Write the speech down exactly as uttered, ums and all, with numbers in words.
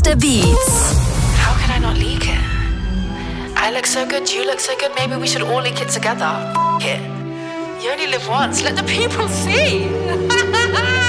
the beats. How could I not leak it? I look so good, you look so good, maybe we should all leak it together. F it. You only live once, let the people see.